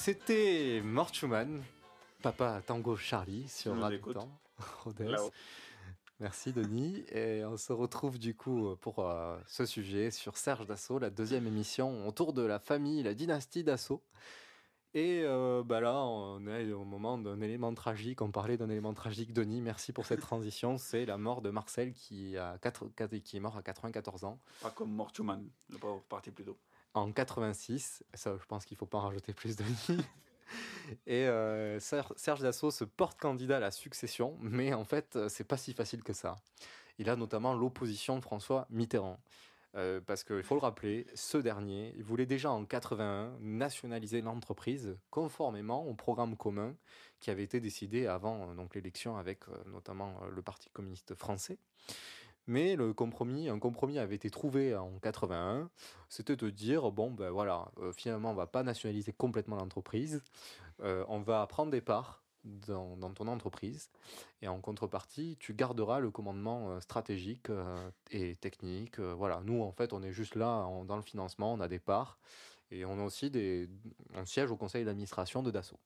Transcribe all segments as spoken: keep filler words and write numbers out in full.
C'était Mort Schumann, Papa Tango Charlie sur Radio Temps, Rodez. Merci Denis, et on se retrouve du coup pour euh, ce sujet sur Serge Dassault, la deuxième émission autour de la famille, la dynastie Dassault. Et euh, bah là, on est au moment d'un élément tragique. On parlait d'un élément tragique. Denis, merci pour cette transition. C'est la mort de Marcel qui, a quatre, qui est mort à quatre-vingt-quatorze ans. Pas comme Mort Schumann, le pauvre parti plus tôt. En quatre-vingt-six, ça, je pense qu'il ne faut pas en rajouter plus, Denis. Et euh, Serge Dassault se porte candidat à la succession, mais en fait, c'est pas si facile que ça. Il a notamment l'opposition de François Mitterrand. Euh, parce qu'il faut le rappeler, ce dernier, il voulait déjà en quatre-vingt-un nationaliser l'entreprise conformément au programme commun qui avait été décidé avant euh, donc, l'élection avec euh, notamment euh, le Parti communiste français. Mais le compromis, un compromis avait été trouvé en quatre-vingt-un, c'était de dire, bon ben voilà, euh, finalement on va pas nationaliser complètement l'entreprise, euh, on va prendre des parts Dans, dans ton entreprise, et en contrepartie, tu garderas le commandement euh, stratégique euh, et technique. Euh, voilà, nous, en fait, on est juste là en, dans le financement, on a des parts, et on a aussi des, on siège au conseil d'administration de Dassault.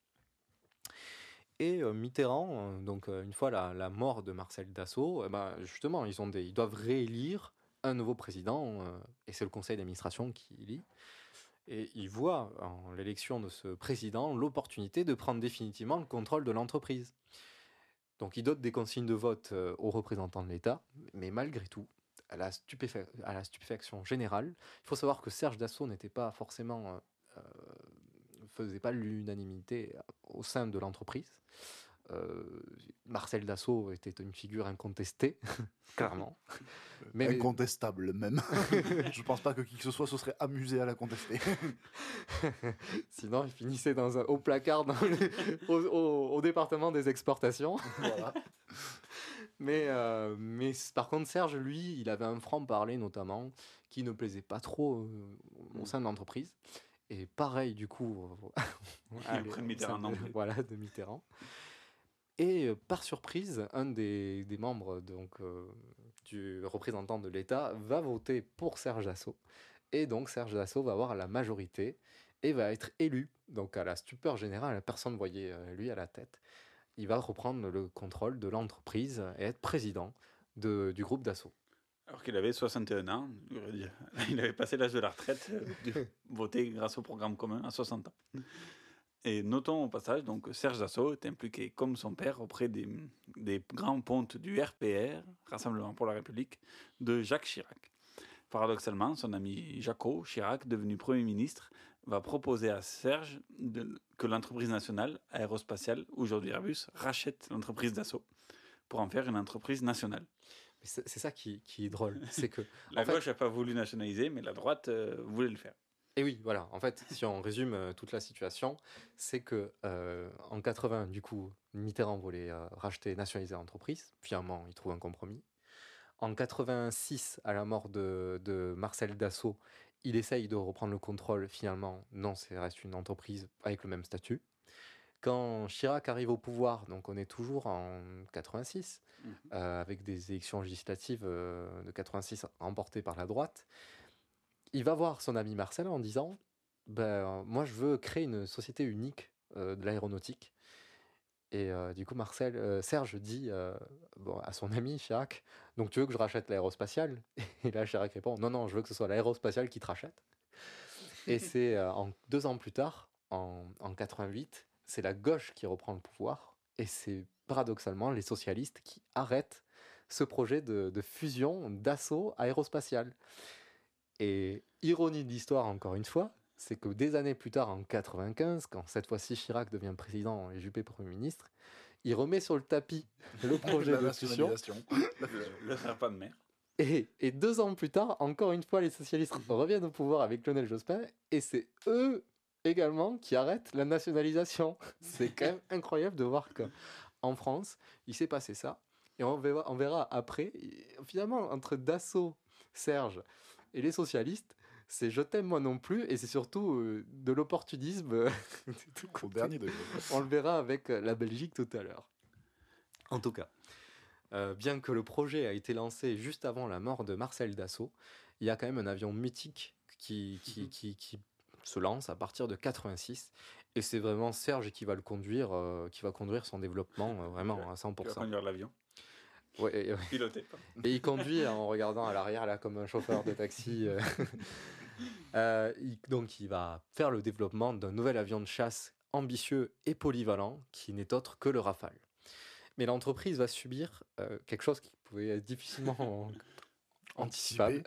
Et euh, Mitterrand, euh, donc euh, une fois la, la mort de Marcel Dassault, euh, bah, justement, ils, ont des, ils doivent réélire un nouveau président, euh, et c'est le conseil d'administration qui élit. Et il voit en l'élection de ce président l'opportunité de prendre définitivement le contrôle de l'entreprise. Donc il donne des consignes de vote euh, aux représentants de l'État, mais malgré tout, à la, stupéfa- à la stupéfaction générale, il faut savoir que Serge Dassault n'était pas forcément, euh, euh, faisait pas l'unanimité au sein de l'entreprise. Euh, Marcel Dassault était une figure incontestée, clairement. Mais incontestable même. Je pense pas que qui que ce soit se serait amusé à la contester. Sinon, il finissait dans un haut placard dans le, au, au, au département des exportations. Voilà. Mais, euh, mais par contre, Serge, lui, il avait un franc-parler notamment qui ne plaisait pas trop euh, au sein de l'entreprise. Et pareil, du coup, il a pris Mitterrand de, voilà, de Mitterrand. Et euh, par surprise, un des, des membres donc, euh, du représentant de l'État va voter pour Serge Dassault. Et donc Serge Dassault va avoir la majorité et va être élu. Donc à la stupeur générale, personne ne voyait euh, lui à la tête. Il va reprendre le contrôle de l'entreprise et être président de, du groupe Dassault. Alors qu'il avait soixante et un ans, il avait passé l'âge de la retraite, de voter grâce au programme commun à soixante ans. Et notons au passage, donc, Serge Dassault est impliqué comme son père auprès des, des grands pontes du R P R, Rassemblement pour la République, de Jacques Chirac. Paradoxalement, son ami Jacques Chirac, devenu Premier ministre, va proposer à Serge de, que l'entreprise nationale aérospatiale, aujourd'hui Airbus, rachète l'entreprise Dassault pour en faire une entreprise nationale. Mais c'est, c'est ça qui, qui est drôle. C'est que, la gauche n'a pas voulu nationaliser, mais la droite euh, voulait le faire. Et oui, voilà. En fait, si on résume euh, toute la situation, c'est que euh, en quatre-vingts, du coup, Mitterrand voulait euh, racheter, nationaliser l'entreprise. Finalement, il trouve un compromis. En quatre-vingt-six, à la mort de, de Marcel Dassault, il essaye de reprendre le contrôle. Finalement, non, ça reste une entreprise avec le même statut. Quand Chirac arrive au pouvoir, donc on est toujours en quatre-vingt-six, mmh. euh, avec des élections législatives euh, de quatre-vingt-six remportées par la droite, il va voir son ami Marcel en disant ben, « Moi, je veux créer une société unique euh, de l'aéronautique. » Et euh, du coup, Marcel, euh, Serge dit euh, bon, à son ami Chirac « Donc, tu veux que je rachète l'aérospatiale ?» Et là, Chirac répond « Non, non, je veux que ce soit l'aérospatiale qui te rachète. » Et c'est euh, en, deux ans plus tard, en, en quatre-vingt-huit, c'est la gauche qui reprend le pouvoir. Et c'est paradoxalement les socialistes qui arrêtent ce projet de, de fusion Dassault aérospatiale. Et ironie de l'histoire, encore une fois, c'est que des années plus tard, en quatre-vingt-quinze, quand cette fois-ci Chirac devient président et Juppé Premier ministre, il remet sur le tapis le projet de fusion. Le, le serpent de mer. Et, et deux ans plus tard, encore une fois, les socialistes reviennent au pouvoir avec Lionel Jospin, et c'est eux également qui arrêtent la nationalisation. C'est quand même incroyable de voir qu'en France, il s'est passé ça. Et on verra, on verra après, finalement, entre Dassault, Serge et les socialistes, c'est je t'aime moi non plus, et c'est surtout euh, de l'opportunisme. Au dernier degré. On le verra avec la Belgique tout à l'heure. En tout cas, euh, bien que le projet a été lancé juste avant la mort de Marcel Dassault, il y a quand même un avion mythique qui, qui, qui, qui se lance à partir de quatre-vingt-six. Et c'est vraiment Serge qui va le conduire, euh, qui va conduire son développement euh, vraiment à cent Tu pour vas cent. conduire l'avion. Ouais, et, Piloter. et il conduit en regardant à l'arrière là comme un chauffeur de taxi. euh. Euh, il- donc il va faire le développement d'un nouvel avion de chasse ambitieux et polyvalent qui n'est autre que le Rafale. Mais l'entreprise va subir euh, quelque chose qui pouvait être difficilement anticipable,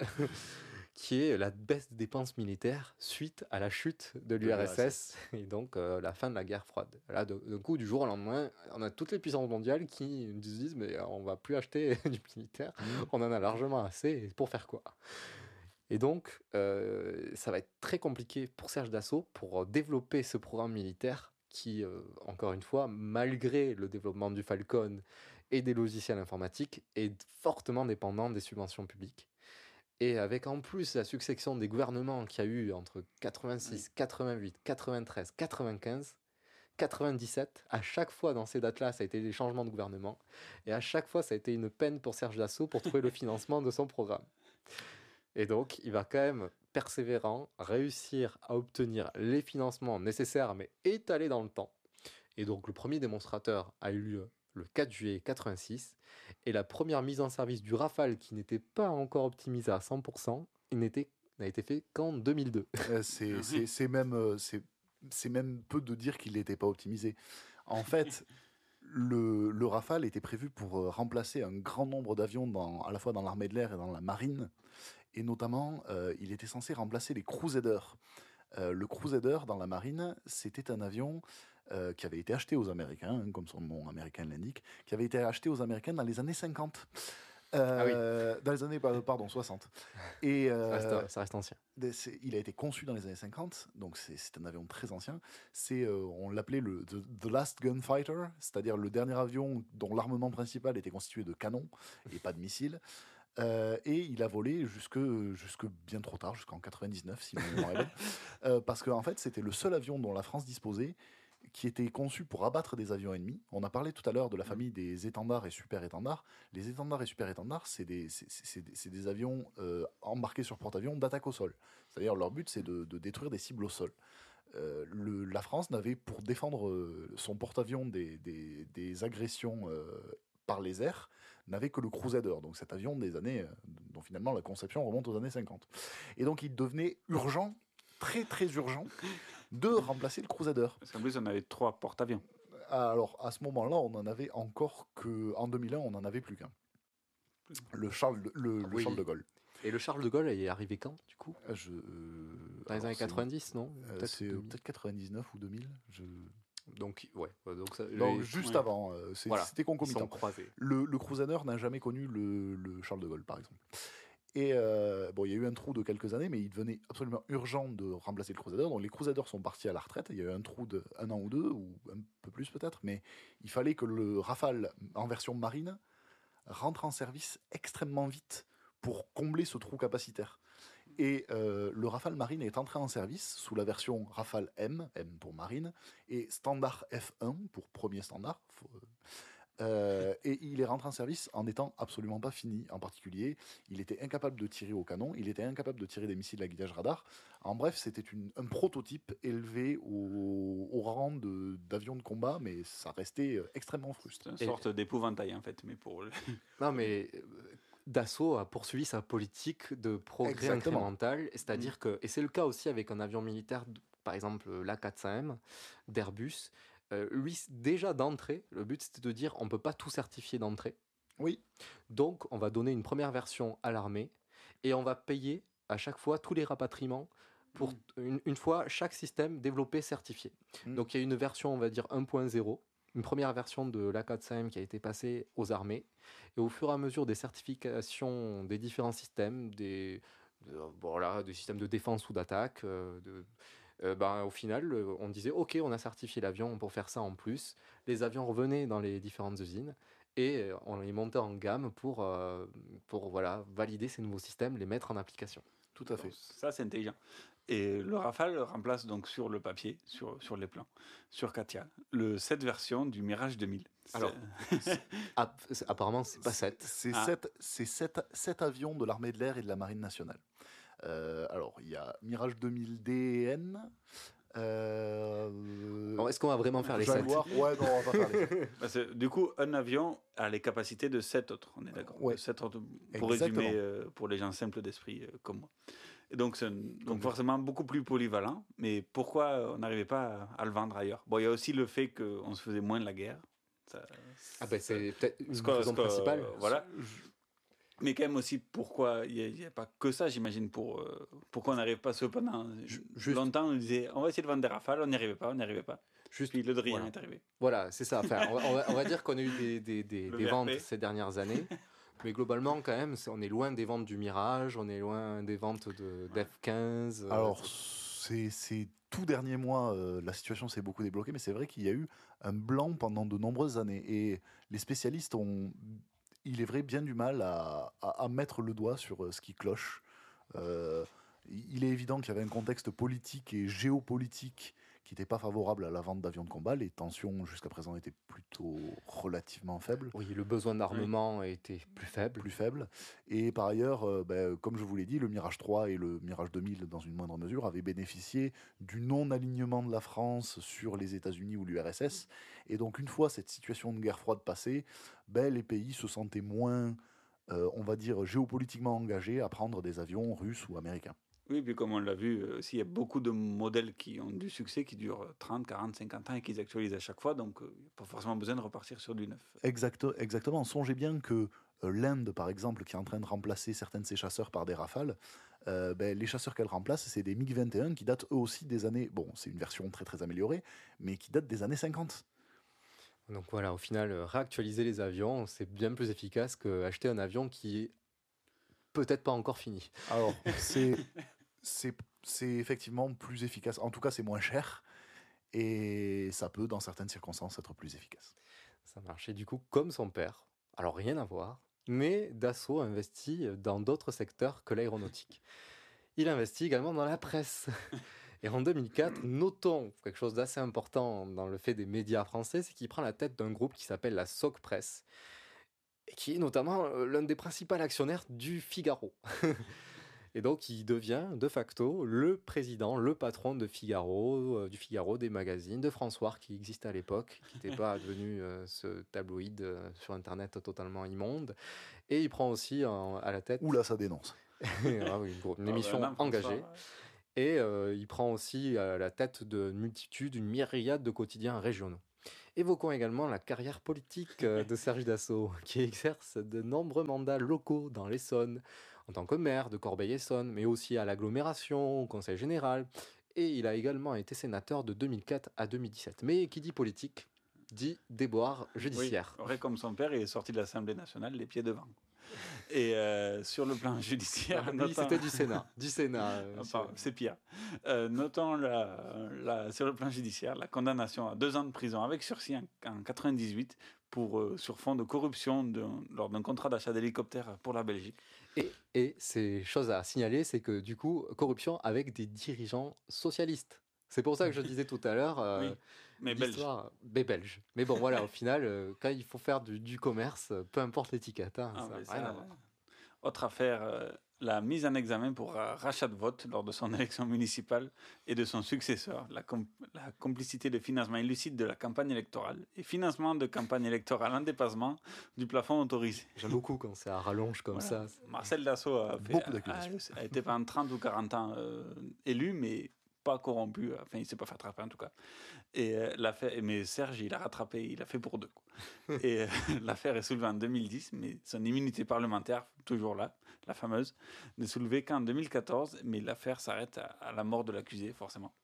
qui est la baisse des dépenses militaires suite à la chute de l'U R S S et donc euh, la fin de la guerre froide. Là, de- d'un coup, du jour au lendemain, on a toutes les puissances mondiales qui nous disent mais on va plus acheter du militaire, on en a largement assez, et pour faire quoi? Et donc, euh, ça va être très compliqué pour Serge Dassault pour développer ce programme militaire qui, euh, encore une fois, malgré le développement du Falcon et des logiciels informatiques, est fortement dépendant des subventions publiques. Et avec en plus la succession des gouvernements qu'il y a eu entre quatre-vingt-six, quatre-vingt-huit, quatre-vingt-treize, quatre-vingt-quinze, quatre-vingt-dix-sept, à chaque fois dans ces dates-là, ça a été des changements de gouvernement. Et à chaque fois, ça a été une peine pour Serge Dassault pour trouver le financement de son programme. Et donc, il va quand même, persévérant, réussir à obtenir les financements nécessaires, mais étalés dans le temps. Et donc, le premier démonstrateur a eu lieu le quatre juillet quatre-vingt-six, et la première mise en service du Rafale, qui n'était pas encore optimisée à cent pour cent, il n'était, n'a été fait qu'en deux mille deux. Euh, c'est, c'est, c'est même, euh, c'est, c'est même peu de dire qu'il n'était pas optimisé. En fait, le, le Rafale était prévu pour euh, remplacer un grand nombre d'avions dans, à la fois dans l'armée de l'air et dans la marine. Et notamment, euh, il était censé remplacer les Crusaders. Euh, le Crusader dans la marine, c'était un avion euh, qui avait été acheté aux Américains, hein, comme son nom américain l'indique, qui avait été acheté aux Américains dans les années cinquante. Euh, Dans les années, pardon, soixante. Et, Ça euh, reste, ça reste ancien. des- c'est- il a été conçu dans les années cinquante, donc c'est c'est un avion très ancien. C'est, euh, on l'appelait le the, the Last Gunfighter, c'est-à-dire le dernier avion dont l'armement principal était constitué de canons et pas de missiles. Euh, et il a volé jusque, jusque bien trop tard, jusqu'en quatre-vingt-dix-neuf, si ma mémoire est bonne. Euh, parce qu'en fait, c'était le seul avion dont la France disposait qui était conçu pour abattre des avions ennemis. On a parlé tout à l'heure de la famille des étendards et super-étendards. Les étendards et super-étendards, c'est des, c'est, c'est des, c'est des avions euh, embarqués sur porte-avions d'attaque au sol. C'est-à-dire leur but, c'est de, de détruire des cibles au sol. Euh, le, la France n'avait pour défendre euh, son porte-avions des, des, des agressions euh, par les airs, n'avait que le Crusader, donc cet avion des années, euh, dont finalement la conception remonte aux années cinquante. Et donc il devenait urgent, très très urgent, de remplacer le Crusader. Parce qu'en plus, on avait trois porte-avions. Alors à ce moment-là, on en avait encore que, en deux mille un, on n'en avait plus qu'un. Le Charles, de- le, le Oui. Charles de Gaulle. Et le Charles de Gaulle est arrivé quand, du coup? Je, euh, Dans les alors, années c'est- quatre-vingt-dix, non? euh, Peut-être c'est deux euh, mille. peut-être quatre-vingt-dix-neuf ou deux mille. Je... Donc, ouais. ouais, Donc, ça, Donc, les- juste ouais. avant, euh, c'est- voilà, c'était ils sont concomitant. croisés. Le, le Crusader n'a jamais connu le, le Charles de Gaulle, par exemple. Et euh, bon, il y a eu un trou de quelques années, mais il devenait absolument urgent de remplacer le Crusader. Donc les Crusaders sont partis à la retraite. Il y a eu un trou de un an ou deux, ou un peu plus peut-être, mais il fallait que le Rafale en version marine rentre en service extrêmement vite pour combler ce trou capacitaire. Et euh, le Rafale marine est entré en service sous la version Rafale M, M pour marine, et standard F un pour premier standard. Faut, euh, euh, et il est rentré en service en n'étant absolument pas fini. En particulier, il était incapable de tirer au canon, il était incapable de tirer des missiles à guidage radar. En bref, c'était une- un prototype élevé au, au rang de- d'avion de, combat, mais ça restait euh, extrêmement frustrant. C'est une sorte d'épouvantail, en fait, mais pour... le- Non, mais euh, Dassault a poursuivi sa politique de progrès Exactement. incrémental, c'est-à-dire que, et c'est le cas aussi avec un avion militaire, d- par exemple l'A quatre cents M d'Airbus, euh, lui, c- déjà d'entrée, le but c'était de dire on ne peut pas tout certifier d'entrée, Oui, donc on va donner une première version à l'armée et on va payer à chaque fois tous les rapatriements pour Mm. une, une fois chaque système développé certifié. Mm. Donc il y a une version, on va dire un point zéro, une première version de l'A quatre cents M qui a été passée aux armées. Et au fur et à mesure des certifications des différents systèmes, des, de- voilà, des systèmes de défense ou d'attaque, euh, de- euh, ben, au final, euh, on disait ok, on a certifié l'avion pour faire ça en plus. Les avions revenaient dans les différentes usines et euh, on les montait en gamme pour, euh, pour voilà, valider ces nouveaux systèmes, les mettre en application. tout à fait. Donc, ça, c'est intelligent. Et le Rafale remplace donc sur le papier, sur, sur les plans, sur Katia, le, cette version du Mirage deux mille. C'est- Alors, App- c'est- apparemment, c'est pas sept. C'est Ah. sept, c'est sept, sept avions de l'armée de l'air et de la marine nationale. Euh, alors, il y a Mirage deux mille D N. Euh... Alors, est-ce qu'on va vraiment faire les sept? Jaguar. Ouais, non, on va pas faire les sept. Parce que, du coup, un avion a les capacités de sept autres, on est d'accord. Ouais. De sept autres, pour Exactement. résumer, euh, pour les gens simples d'esprit euh, comme moi. Et donc, c'est un- donc forcément beaucoup plus polyvalent. Mais pourquoi on n'arrivait pas à, à le vendre ailleurs? Bon, il y a aussi le fait qu'on se faisait moins de la guerre. Ça- Ah ben c'est peut-être une ce que- raison ce que- principale. Voilà. Mais quand même aussi, pourquoi il n'y a, a pas que ça, j'imagine, pour, euh, pourquoi on n'arrive pas cependant. Juste- Longtemps, on disait, on va essayer de vendre des Rafales, on n'y arrivait pas, on n'y arrivait pas. Juste, Puis le Drian voilà. est arrivé. Voilà, c'est ça. Enfin, on, va, on va- on va dire qu'on a eu des, des, des, Le des V R P. ventes ces dernières années. Mais globalement, quand même, c'est- on est loin des ventes du Mirage, on est loin des ventes de d'F quinze. euh, Alors, ces, ces tout derniers mois, euh, la situation s'est beaucoup débloquée, mais c'est vrai qu'il y a eu un blanc pendant de nombreuses années. Et les spécialistes ont, il est vrai, bien du mal à, à- à mettre le doigt sur euh, ce qui cloche. Euh, il est évident qu'il y avait un contexte politique et géopolitique qui n'était pas favorable à la vente d'avions de combat. Les tensions jusqu'à présent étaient plutôt relativement faibles. oui, le besoin d'armement était plus faible. plus faible. Et par ailleurs, euh, ben, comme je vous l'ai dit, le Mirage trois et le Mirage deux mille, dans une moindre mesure, avaient bénéficié du non-alignement de la France sur les États-Unis ou l'U R S S. Et donc, une fois cette situation de guerre froide passée, ben, les pays se sentaient moins, euh, on va dire, géopolitiquement engagés à prendre des avions russes ou américains. Oui, puis comme on l'a vu, euh, aussi, il y a beaucoup de modèles qui ont du succès, qui durent trente, quarante, cinquante ans et qu'ils actualisent à chaque fois, donc euh, il n'y a pas forcément besoin de repartir sur du neuf. Exact, exactement. Songez bien que euh, l'Inde, par exemple, qui est en train de remplacer certains de ses chasseurs par des Rafales, euh, ben, les chasseurs qu'elle remplace, c'est des MiG vingt et un qui datent eux aussi des années... Bon, c'est une version très très améliorée, mais qui datent des années cinquante. Donc voilà, au final, euh, réactualiser les avions, c'est bien plus efficace qu'acheter un avion qui est peut-être pas encore fini. Alors, c'est, c'est, c'est effectivement plus efficace. En tout cas, c'est moins cher. Et ça peut, dans certaines circonstances, être plus efficace. Ça marchait du coup comme son père. Alors rien à voir, mais Dassault investit dans d'autres secteurs que l'aéronautique. Il investit également dans la presse. Et en deux mille quatre, notons quelque chose d'assez important dans le fait des médias français, c'est qu'il prend la tête d'un groupe qui s'appelle la Soc Presse, et qui est notamment euh, l'un des principaux actionnaires du Figaro. Et donc, il devient de facto le président, le patron de Figaro, euh, du Figaro, des magazines, de François, qui existait à l'époque, qui n'était pas devenu euh, ce tabloïd euh, sur Internet totalement immonde. Et il prend aussi en- à la tête Oula, ça dénonce. ah oui, une, gros- une Ah, émission ben, non, François, engagée. ouais. Et euh, il prend aussi à la tête de multitudes, une myriade de quotidiens régionaux. Évoquons également la carrière politique euh, de Serge Dassault, qui exerce de nombreux mandats locaux dans l'Essonne, en tant que maire de Corbeil-Essonnes, mais aussi à l'agglomération, au conseil général. Et il a également été sénateur de deux mille quatre à deux mille dix-sept. Mais qui dit politique, dit déboire judiciaire. Oui, vrai comme son père, il est sorti de l'Assemblée nationale les pieds devant. Et euh, sur le plan judiciaire, Lui, notons- c'était du Sénat. Du Sénat. euh, Ah, monsieur. pardon, c'est pire. Euh, notons la, la- sur le plan judiciaire la condamnation à deux ans de prison avec sursis en, en quatre-vingt-dix-huit pour, euh, sur fond de corruption de- lors d'un contrat d'achat d'hélicoptères pour la Belgique. Et, et c'est chose à signaler, c'est que du coup, corruption avec des dirigeants socialistes. C'est pour ça que je disais tout à l'heure, euh, Oui, mais belge. l'histoire- mais belge. Mais bon, voilà, au final, euh, quand il faut faire du, du commerce, euh, peu importe l'étiquette, hein, Ah, ça mais n'a ça, rien à voir. autre affaire, euh, la mise en examen pour euh, rachat de vote lors de son élection municipale et de son successeur, la, com- la complicité de financement illicite de la campagne électorale et financement de campagne électorale en dépassement du plafond autorisé. J'aime beaucoup quand c'est à rallonge comme Voilà. ça. Marcel Dassault a, fait- Beaucoup a- d'accusations. a- a été pendant trente ou quarante ans euh, élu, mais pas corrompu. Enfin, il ne s'est pas fait attraper en tout cas. Et euh, l'affaire, mais Serge, il a rattrapé, il a fait pour deux. quoi. Et euh, l'affaire est soulevée en deux mille dix, mais son immunité parlementaire, toujours là, la fameuse, n'est soulevée qu'en deux mille quatorze, mais l'affaire s'arrête à, à la mort de l'accusé, forcément.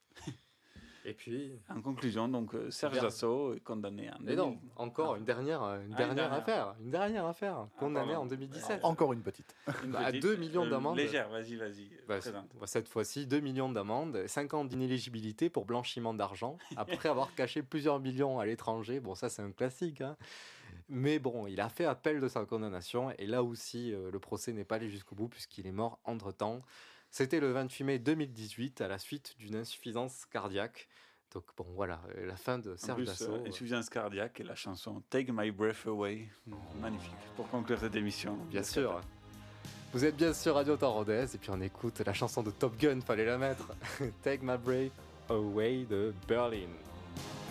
Et puis, En conclusion, donc, euh, Serge Bien. Dassault est condamné en mais deux non, mille. encore Ah. une dernière, une Ah, une dernière dernière. affaire, une dernière affaire, condamnée pardon. en deux mille dix-sept. Encore une petite. Une Bah, petite, deux millions euh, d'amendes. Légère, vas-y, vas-y, Bah, présente. c'est- cette fois-ci, deux millions d'amendes, cinq ans d'inéligibilité pour blanchiment d'argent, après avoir caché plusieurs millions à l'étranger. Bon, ça, c'est un classique. hein. Mais bon, il a fait appel de sa condamnation, et là aussi, euh, le procès n'est pas allé jusqu'au bout, puisqu'il est mort entre-temps. C'était le vingt-huit mai deux mille dix-huit, à la suite d'une insuffisance cardiaque. Donc bon, voilà, euh, la fin de En Serge plus, Dassault. euh, insuffisance cardiaque et la chanson Take My Breath Away. Magnifique. Pour conclure cette émission. Bien sûr. Vous êtes bien sur Radio Temps Rodez et puis on écoute la chanson de Top Gun, fallait la mettre. Take My Breath Away de Berlin.